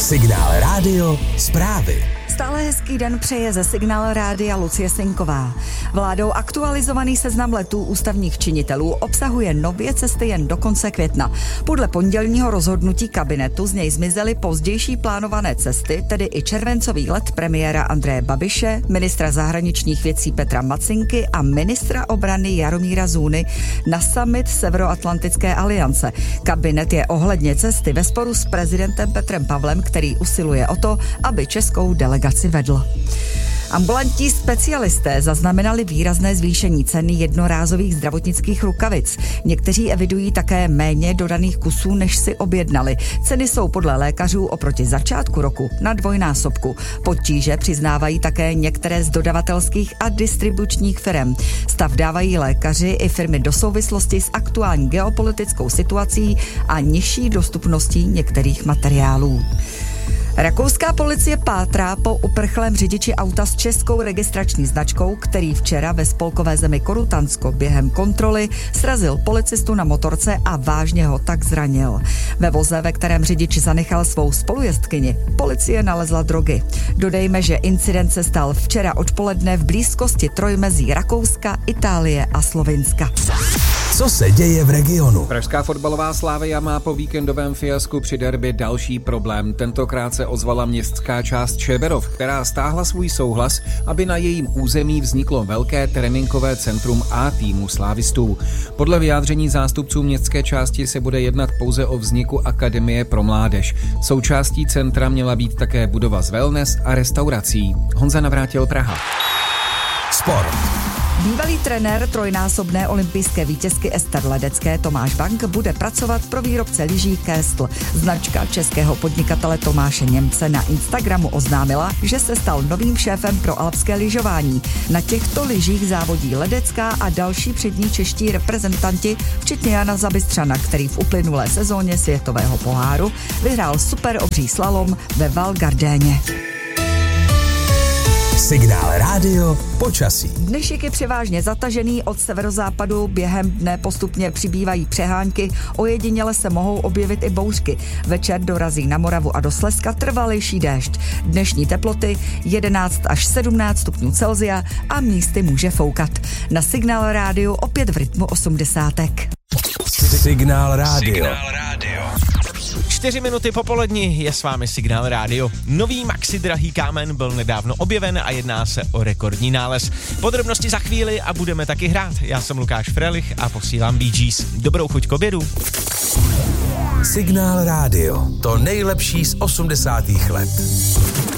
Signál Rádio zprávy. Stále hezký den přeje ze Signál Rádia Lucie Sinková. Vládou aktualizovaný seznam letů ústavních činitelů obsahuje nově cesty jen do konce května. Podle pondělního rozhodnutí kabinetu z něj zmizely pozdější plánované cesty, tedy i červencový let premiéra Andreje Babiše, ministra zahraničních věcí Petra Macinky a ministra obrany Jaromíra Zůny na summit Severoatlantické aliance. Kabinet je ohledně cesty ve sporu s prezidentem Petrem Pavlem, který usiluje o to, aby českou delegaci vedl. Ambulantní specialisté zaznamenali výrazné zvýšení ceny jednorázových zdravotnických rukavic. Někteří evidují také méně dodaných kusů, než si objednali. Ceny jsou podle lékařů oproti začátku roku na dvojnásobku. Potíže přiznávají také některé z dodavatelských a distribučních firem. Stav dávají lékaři i firmy do souvislosti s aktuální geopolitickou situací a nižší dostupností některých materiálů. Rakouská policie pátrá po uprchlém řidiči auta s českou registrační značkou, který včera ve spolkové zemi Korutansko během kontroly srazil policistu na motorce a vážně ho tak zranil. Ve voze, ve kterém řidič zanechal svou spolujezdkyni, policie nalezla drogy. Dodejme, že incident se stal včera odpoledne v blízkosti trojmezí Rakouska, Itálie a Slovinska. Co se děje v regionu? Pražská fotbalová Slavia má po víkendovém fiasku při derby další problém. Tentokrát se ozvala městská část Čeberov, která stáhla svůj souhlas, aby na jejím území vzniklo velké tréninkové centrum A týmu slávistů. Podle vyjádření zástupců městské části se bude jednat pouze o vzniku akademie pro mládež. Součástí centra měla být také budova z wellness a restaurací. Honza Navrátil, Praha. Sport. Bývalý trenér trojnásobné olympijské vítězky Ester Ledecké Tomáš Bank bude pracovat pro výrobce lyží Kestl. Značka českého podnikatele Tomáše Němce na Instagramu oznámila, že se stal novým šéfem pro alpské lyžování. Na těchto lyžích závodí Ledecká a další přední čeští reprezentanti, včetně Jana Zabystřana, který v uplynulé sezóně světového poháru vyhrál super obří slalom ve Val Gardéně. Signál Rádio počasí. Dnešek je převážně zatažený, od severozápadu během dne postupně přibývají přehánky, ojediněle se mohou objevit i bouřky. Večer dorazí na Moravu a do Slezska trvalejší déšť. Dnešní teploty 11 až 17 stupňů Celsia a místy může foukat. Na Signál Rádiu opět v rytmu 80. Signál Rádio. 4 minuty po poledni je s vámi Signál Rádio. Nový maxi drahý kámen byl nedávno objeven a jedná se o rekordní nález. Podrobnosti za chvíli a budeme taky hrát. Já jsem Lukáš Frelich a posílám Bee Gees. Dobrou chuť k obědu. Signál Rádio. To nejlepší z 80. let.